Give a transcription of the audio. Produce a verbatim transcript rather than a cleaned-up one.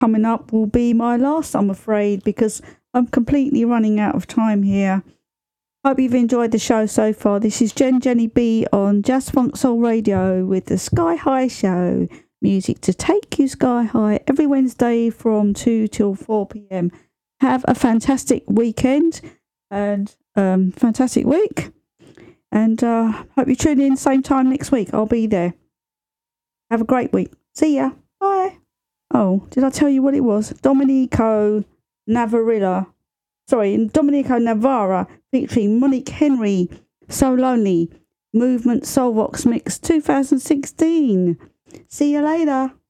coming up will be my last, I'm afraid, because I'm completely running out of time here. Hope you've enjoyed the show so far. This is Jen Jenny B on Jazz Funk Soul Radio with the Sky High Show. Music to take you sky high every Wednesday from two till four p.m. Have a fantastic weekend and um, fantastic week. And uh, hope you tune in same time next week. I'll be there. Have a great week. See ya. Bye. Oh, did I tell you what it was? Domenico Navarilla. Sorry, Domenico Navarra featuring Monique Henry. So Lonely. Movement Soulvox Mix twenty sixteen. See you later.